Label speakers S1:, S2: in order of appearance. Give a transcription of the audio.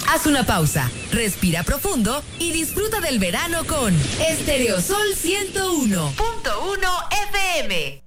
S1: Haz una pausa, respira profundo y disfruta del verano con Estereosol 101.1 FM.